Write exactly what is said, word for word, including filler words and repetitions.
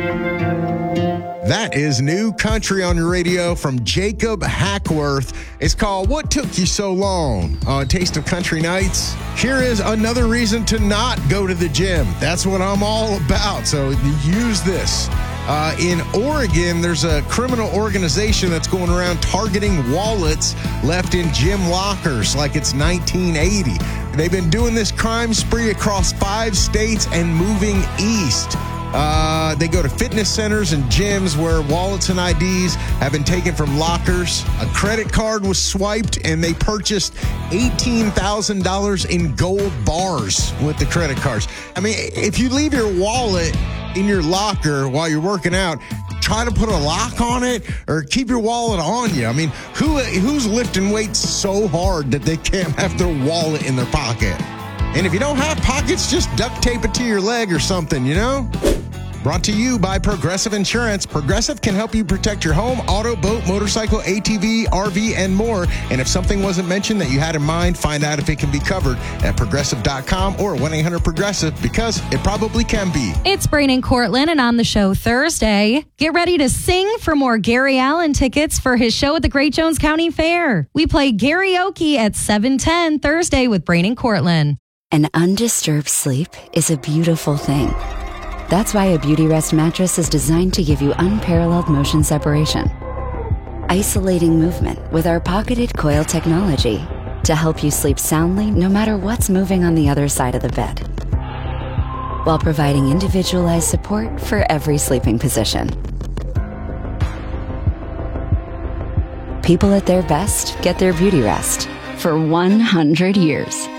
That is new country on your radio from Jacob Hackworth. It's called What Took You So Long on Taste of Country Nights. Here is another reason to not go to the gym. That's what I'm all about, so use this. Uh, in Oregon, there's a criminal organization that's going around targeting wallets left in gym lockers like it's nineteen eighty. They've been doing this crime spree across five states and moving east. Uh, they go to fitness centers and gyms where wallets and I Ds have been taken from lockers. A credit card was swiped, and they purchased eighteen thousand dollars in gold bars with the credit cards. I mean, if you leave your wallet in your locker while you're working out, try to put a lock on it or keep your wallet on you. I mean, who who's lifting weights so hard that they can't have their wallet in their pocket? And if you don't have pockets, just duct tape it to your leg or something, you know? Brought to you by Progressive Insurance. Progressive can help you protect your home, auto, boat, motorcycle, A T V, R V, and more. And if something wasn't mentioned that you had in mind, find out if it can be covered at progressive dot com or one eight hundred progressive, because it probably can be. It's Brain and Cortland, and on the show Thursday, get ready to sing for more Gary Allen tickets for his show at the Great Jones County Fair. We play karaoke at seven ten Thursday with Brain and Cortland. An undisturbed sleep is a beautiful thing. That's why a Beauty Rest mattress is designed to give you unparalleled motion separation. Isolating movement with our pocketed coil technology to help you sleep soundly no matter what's moving on the other side of the bed, while providing individualized support for every sleeping position. People at their best get their Beauty Rest for one hundred years.